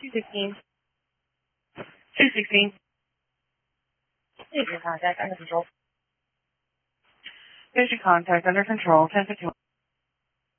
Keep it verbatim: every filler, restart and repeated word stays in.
two sixteen. two sixteen. Station contact under control. Station contact under control. ten fifty-one.